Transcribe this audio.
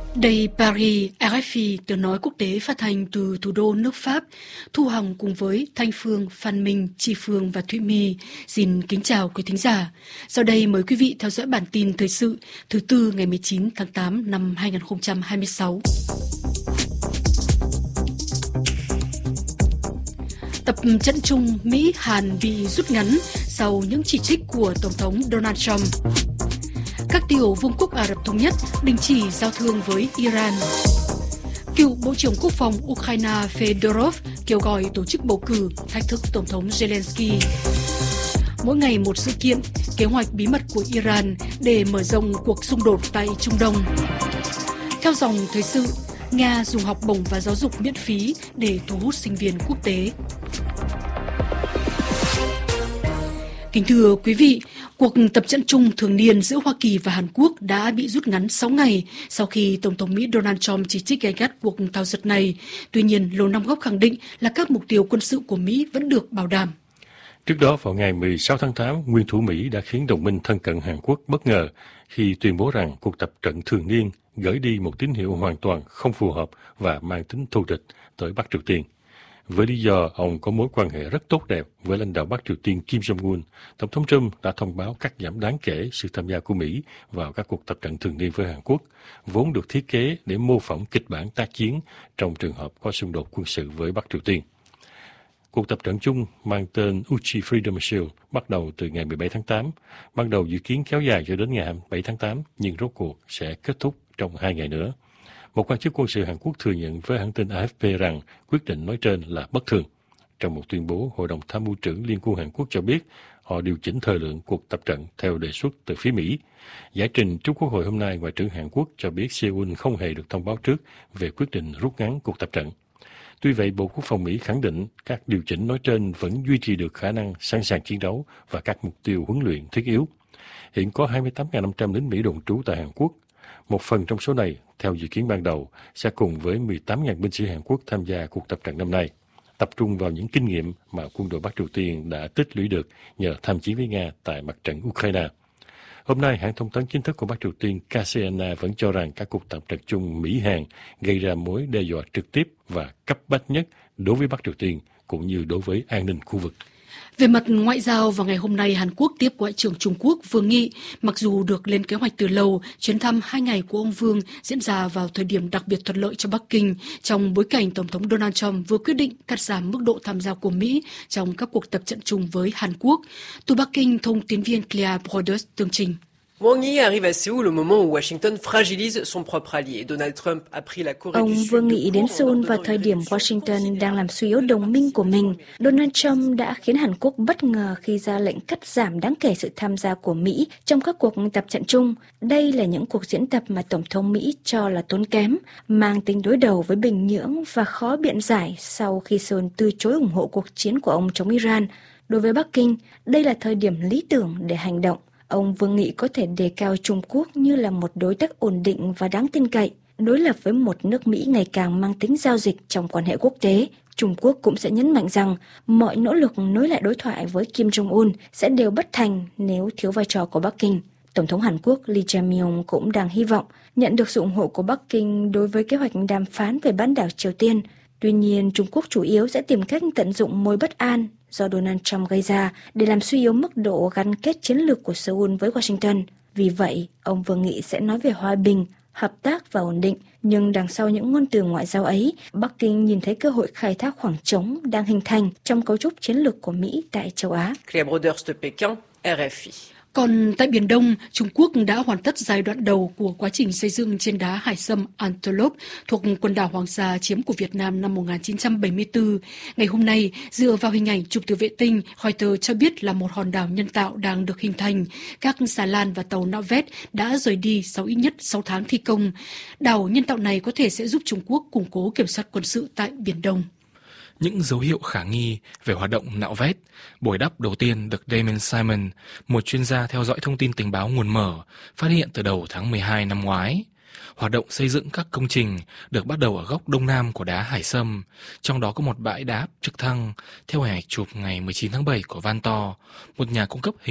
Đây Paris, RFI, tiếng nói quốc tế phát thanh từ thủ đô nước Pháp. Thu Hằng cùng với Thanh Phương, Phan Minh, Chi Phương và Thụy My xin kính chào quý thính giả. Sau đây mời quý vị theo dõi bản tin thời sự thứ Tư ngày 19 tháng 8 năm 2026. Tập trận chung Mỹ-Hàn bị rút ngắn sau những chỉ trích của Tổng thống Donald Trump. Các tiểu vương quốc Ả Rập Thống Nhất đình chỉ giao thương với Iran. Cựu Bộ trưởng Quốc phòng Ukraine Fedorov kêu gọi tổ chức bầu cử thách thức Tổng thống Zelensky. Mỗi ngày một sự kiện, kế hoạch bí mật của Iran để mở rộng cuộc xung đột tại Trung Đông. Theo dòng thời sự, Nga dùng học bổng và giáo dục miễn phí để thu hút sinh viên quốc tế. Kính thưa quý vị, cuộc tập trận chung thường niên giữa Hoa Kỳ và Hàn Quốc đã bị rút ngắn 6 ngày sau khi Tổng thống Mỹ Donald Trump chỉ trích gay gắt cuộc thao dượt này. Tuy nhiên, Lầu Năm Góc khẳng định là các mục tiêu quân sự của Mỹ vẫn được bảo đảm. Trước đó, vào ngày 16 tháng 8, nguyên thủ Mỹ đã khiến đồng minh thân cận Hàn Quốc bất ngờ khi tuyên bố rằng cuộc tập trận thường niên gửi đi một tín hiệu hoàn toàn không phù hợp và mang tính thù địch tới Bắc Triều Tiên. Với lý do ông có mối quan hệ rất tốt đẹp với lãnh đạo Bắc Triều Tiên Kim Jong-un, Tổng thống Trump đã thông báo cắt giảm đáng kể sự tham gia của Mỹ vào các cuộc tập trận thường niên với Hàn Quốc, vốn được thiết kế để mô phỏng kịch bản tác chiến trong trường hợp có xung đột quân sự với Bắc Triều Tiên. Cuộc tập trận chung mang tên Uchi Freedom Shield bắt đầu từ ngày 17 tháng 8, ban đầu dự kiến kéo dài cho đến ngày 27 tháng 8, nhưng rốt cuộc sẽ kết thúc trong 2 ngày nữa. Một quan chức quân sự Hàn Quốc thừa nhận với hãng tin AFP rằng quyết định nói trên là bất thường. Trong một tuyên bố, Hội đồng Tham mưu trưởng Liên quân Hàn Quốc cho biết họ điều chỉnh thời lượng cuộc tập trận theo đề xuất từ phía Mỹ. Giải trình trước Quốc hội hôm nay, Ngoại trưởng Hàn Quốc cho biết Seoul không hề được thông báo trước về quyết định rút ngắn cuộc tập trận. Tuy vậy, Bộ Quốc phòng Mỹ khẳng định các điều chỉnh nói trên vẫn duy trì được khả năng sẵn sàng chiến đấu và các mục tiêu huấn luyện thiết yếu. Hiện có 28.500 lính Mỹ đồn trú tại Hàn Quốc. Một phần trong số này, theo dự kiến ban đầu, sẽ cùng với 18.000 binh sĩ Hàn Quốc tham gia cuộc tập trận năm nay, tập trung vào những kinh nghiệm mà quân đội Bắc Triều Tiên đã tích lũy được nhờ tham chiến với Nga tại mặt trận Ukraine. Hôm nay, hãng thông tấn chính thức của Bắc Triều Tiên KCNA vẫn cho rằng các cuộc tập trận chung Mỹ-Hàn gây ra mối đe dọa trực tiếp và cấp bách nhất đối với Bắc Triều Tiên cũng như đối với an ninh khu vực. Về mặt ngoại giao, vào ngày hôm nay, Hàn Quốc tiếp Ngoại trưởng Trung Quốc Vương Nghị. Mặc dù được lên kế hoạch từ lâu, chuyến thăm 2 ngày của ông Vương diễn ra vào thời điểm đặc biệt thuận lợi cho Bắc Kinh, trong bối cảnh Tổng thống Donald Trump vừa quyết định cắt giảm mức độ tham gia của Mỹ trong các cuộc tập trận chung với Hàn Quốc. Từ Bắc Kinh, thông tín viên Claire Broders tường trình. Wang Yi arrive à Séoul au moment où Washington fragilise son propre allié. Donald Trump a pris la Corée du Ông Sud. Vương Nghị đến Seoul vào thời điểm Washington đang làm suy yếu đồng minh của mình. Donald Trump đã khiến Hàn Quốc bất ngờ khi ra lệnh cắt giảm đáng kể sự tham gia của Mỹ trong các cuộc tập trận chung. Đây là những cuộc diễn tập mà Tổng thống Mỹ cho là tốn kém, mang tính đối đầu với Bình Nhưỡng và khó biện giải sau khi Seoul từ chối ủng hộ cuộc chiến của ông chống Iran. Đối với Bắc Kinh, đây là thời điểm lý tưởng để hành động. Ông Vương Nghị có thể đề cao Trung Quốc như là một đối tác ổn định và đáng tin cậy, đối lập với một nước Mỹ ngày càng mang tính giao dịch trong quan hệ quốc tế. Trung Quốc cũng sẽ nhấn mạnh rằng mọi nỗ lực nối lại đối thoại với Kim Jong-un sẽ đều bất thành nếu thiếu vai trò của Bắc Kinh. Tổng thống Hàn Quốc Lee Jae-myung cũng đang hy vọng nhận được sự ủng hộ của Bắc Kinh đối với kế hoạch đàm phán về bán đảo Triều Tiên. Tuy nhiên, Trung Quốc chủ yếu sẽ tìm cách tận dụng mối bất an do Donald Trump gây ra để làm suy yếu mức độ gắn kết chiến lược của Seoul với Washington. Vì vậy, ông Vương Nghị sẽ nói về hòa bình, hợp tác và ổn định. Nhưng đằng sau những ngôn từ ngoại giao ấy, Bắc Kinh nhìn thấy cơ hội khai thác khoảng trống đang hình thành trong cấu trúc chiến lược của Mỹ tại châu Á. Claire Broders de Pékin, RFI. Còn tại Biển Đông, Trung Quốc đã hoàn tất giai đoạn đầu của quá trình xây dựng trên đá hải sâm Antelope thuộc quần đảo Hoàng Sa chiếm của Việt Nam năm 1974. Ngày hôm nay, dựa vào hình ảnh chụp từ vệ tinh, Reuters cho biết là một hòn đảo nhân tạo đang được hình thành. Các xà lan và tàu nạo vét đã rời đi sau ít nhất 6 tháng thi công. Đảo nhân tạo này có thể sẽ giúp Trung Quốc củng cố kiểm soát quân sự tại Biển Đông. Những dấu hiệu khả nghi về hoạt động nạo vét, bồi đắp đầu tiên được Damon Simon, một chuyên gia theo dõi thông tin tình báo nguồn mở, phát hiện từ đầu tháng 12 năm ngoái. Hoạt động xây dựng các công trình được bắt đầu ở góc đông nam của đá Hải Sâm, trong đó có một bãi đáp trực thăng, theo hình ảnh chụp ngày 19 tháng 7 của Vantor, một nhà cung cấp hình